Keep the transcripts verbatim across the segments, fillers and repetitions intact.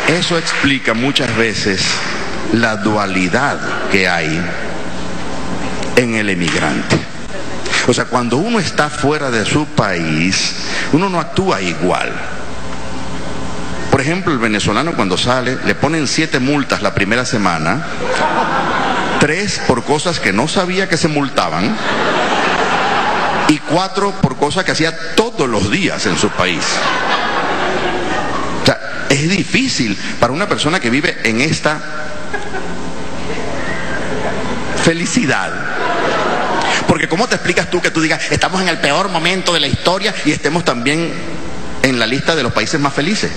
Eso explica muchas veces la dualidad que hay en el emigrante. O sea, cuando uno está fuera de su país, uno no actúa igual. Por ejemplo, el venezolano cuando sale, le ponen siete multas la primera semana, tres por cosas que no sabía que se multaban, y cuatro por cosas que hacía todos los días en su país. O sea, es difícil para una persona que vive en esta felicidad. Porque ¿cómo te explicas tú que tú digas, estamos en el peor momento de la historia y estemos también en la lista de los países más felices?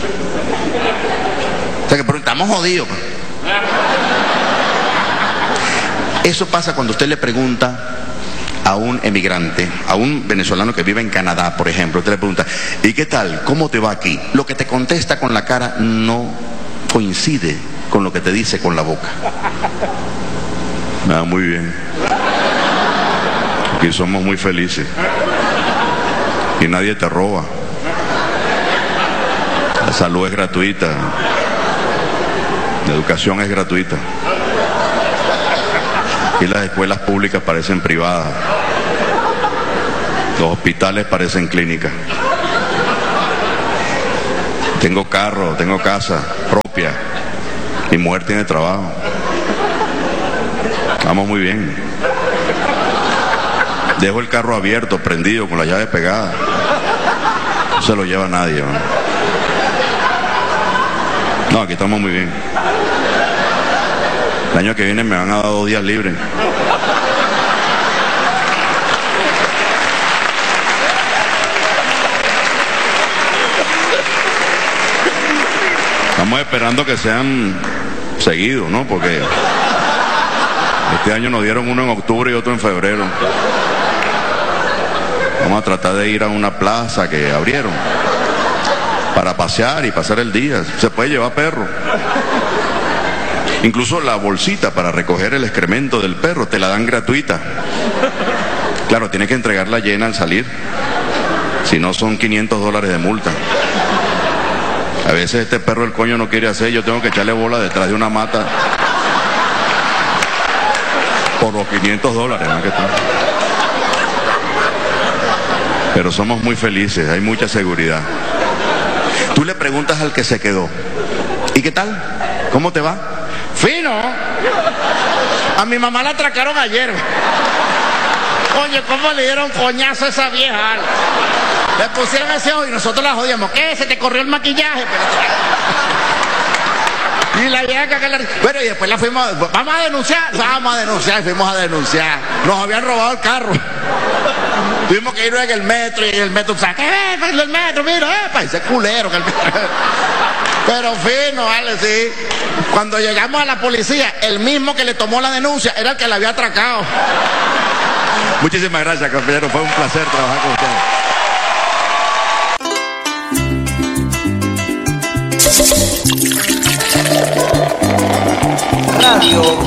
O sea, que estamos jodidos. Eso pasa cuando usted le pregunta a un emigrante, a un venezolano que vive en Canadá, por ejemplo, usted le pregunta, ¿y qué tal? ¿Cómo te va aquí? Lo que te contesta con la cara no coincide con lo que te dice con la boca. Ah, muy bien. Aquí somos muy felices. Y nadie te roba. La salud es gratuita. La educación es gratuita. Y las escuelas públicas parecen privadas. Los hospitales parecen clínicas. Tengo carro, tengo casa propia. Mi mujer tiene trabajo. Vamos muy bien. Dejo el carro abierto, prendido, con la llave pegada. No se lo lleva nadie, ¿no? No, aquí estamos muy bien. El año que viene me van a dar dos días libres. Estamos esperando que sean seguidos, ¿no? Porque este año nos dieron uno en octubre y otro en febrero. Vamos a tratar de ir a una plaza que abrieron para pasear y pasar el día. Se puede llevar perro. Incluso la bolsita para recoger el excremento del perro te la dan gratuita. Claro, tienes que entregarla llena al salir. Si no, son quinientos dólares de multa. A veces este perro del coño no quiere hacer, yo tengo que echarle bola detrás de una mata por los quinientos dólares, ¿no? ¿Qué tal? Pero somos muy felices, hay mucha seguridad. Tú le preguntas al que se quedó, ¿y qué tal? ¿Cómo te va? Fino. A mi mamá la atracaron ayer. Coño, ¿cómo le dieron coñazo a esa vieja? Le pusieron ese ojo y nosotros la jodíamos. ¿Qué? ¿Se te corrió el maquillaje? Y la vieja que la... Bueno, y después la fuimos... ¿Vamos a denunciar? Vamos a denunciar, fuimos a denunciar. Nos habían robado el carro. Tuvimos que ir en el metro y en el metro... ¿Sabes qué? ¡Eh, el metro, mira! ¡Eh! Ese culero. Que el... Pero fino, vale, sí. Cuando llegamos a la policía, el mismo que le tomó la denuncia era el que la había atracado. Muchísimas gracias, compañero. Fue un placer trabajar con ustedes. Radio